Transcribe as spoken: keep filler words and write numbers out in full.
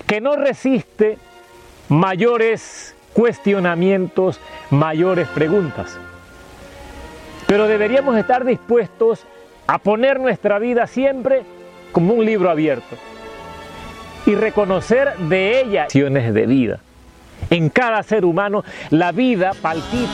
que no resiste mayores cuestionamientos, mayores preguntas. Pero deberíamos estar dispuestos a poner nuestra vida siempre como un libro abierto y reconocer de ella lecciones de vida. En cada ser humano la vida palpita.